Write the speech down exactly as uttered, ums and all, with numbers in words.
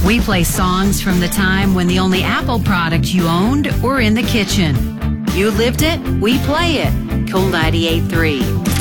We play songs from the time when the only Apple product you owned were in the kitchen. You lived it, we play it. Cool ninety-eight point three.